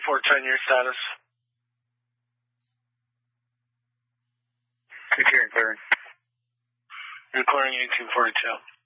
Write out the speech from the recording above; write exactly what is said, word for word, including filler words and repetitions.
four ten, your status. Securing clearing. You're clearing eighteen forty-two.